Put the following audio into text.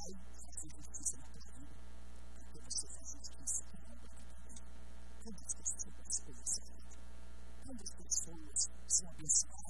vai fazer justiça na tua vida, porque você faz justiça com a tua vida. Quantas pessoas conhecem? Quantas pessoas são abençoadas?